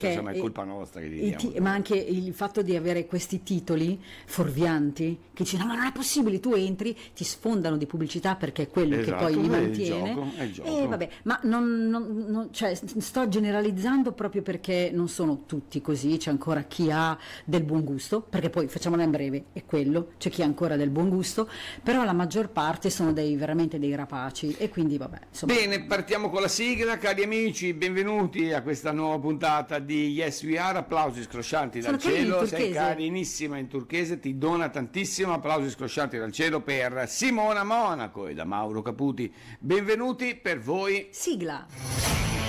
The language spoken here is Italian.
insomma è colpa nostra che li diamo. Ma anche il fatto di avere questi titoli fuorvianti che dici no ma non è possibile, tu entri, ti sfondano di pubblicità perché è quello che poi li mantiene, è il gioco. E vabbè, ma cioè, sto generalizzando proprio perché non sono tutti così, c'è ancora chi ha del buon gusto, perché poi facciamola in breve, è quello, c'è chi ha ancora del buon gusto, però la maggior parte sono veramente dei rapaci e quindi vabbè, insomma. Bene, partiamo con la sigla, cari amici, benvenuti a questa nuova puntata di Yes We Are, applausi scroscianti dal cielo, sei carinissima in turchese, ti dona tantissimo, applausi scroscianti dal cielo per Simona Monaco e da Mauro Caputi, benvenuti per voi. Sigla.